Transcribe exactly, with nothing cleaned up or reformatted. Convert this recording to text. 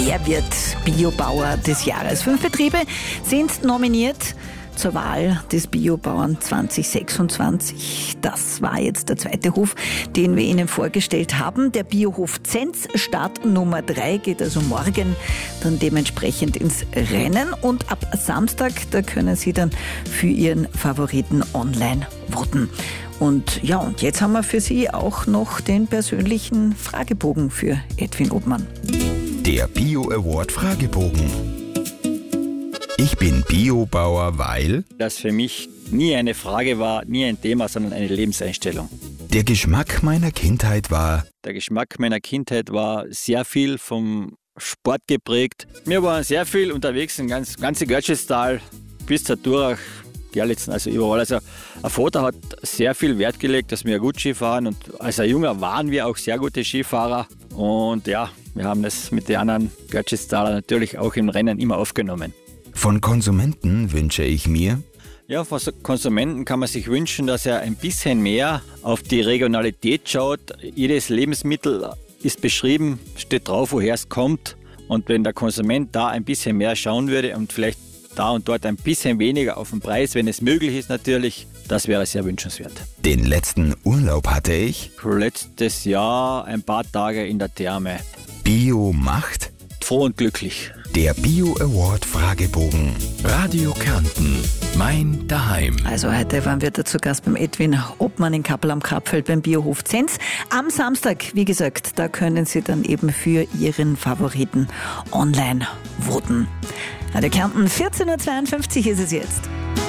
Wer wird Biobauer des Jahres? Fünf Betriebe sind nominiert zur Wahl des Biobauern zwanzig sechsundzwanzig. Das war jetzt der zweite Hof, den wir Ihnen vorgestellt haben. Der Biohof Zenz, Start Nummer drei, geht also morgen dann dementsprechend ins Rennen. Und ab Samstag, da können Sie dann für Ihren Favoriten online voten. Und ja, und jetzt haben wir für Sie auch noch den persönlichen Fragebogen für Edwin Obmann. Der Bio-Award Fragebogen. Ich bin Biobauer, weil das für mich nie eine Frage war, nie ein Thema, sondern eine Lebenseinstellung. der Geschmack meiner Kindheit war Der Geschmack meiner Kindheit war sehr viel vom Sport geprägt. Wir waren sehr viel unterwegs im ganz, ganze Götzschestal bis zur Durach, Gerlitzen, also überall. Also ein Vater hat sehr viel Wert gelegt, dass wir gut Ski fahren, und als ein Junger waren wir auch sehr gute Skifahrer. Und ja, wir haben das mit den anderen Götzschestaler natürlich auch im Rennen immer aufgenommen. Von Konsumenten wünsche ich mir Ja, von Konsumenten kann man sich wünschen, dass er ein bisschen mehr auf die Regionalität schaut. Jedes Lebensmittel ist beschrieben, steht drauf, woher es kommt. Und wenn der Konsument da ein bisschen mehr schauen würde und vielleicht da und dort ein bisschen weniger auf den Preis, wenn es möglich ist natürlich, das wäre sehr wünschenswert. den letzten Urlaub hatte ich. Letztes Jahr ein paar Tage in der Therme. Bio macht Froh und glücklich. der Bio-Award Fragebogen. Radio Kärnten, mein Daheim. Also heute waren wir dazu Gast beim Edwin Obmann in Kappel am Krapfeld beim Biohof Zenz. Am Samstag, wie gesagt, da können Sie dann eben für Ihren Favoriten online voten. Radio Kärnten, vierzehn Uhr zweiundfünfzig ist es jetzt.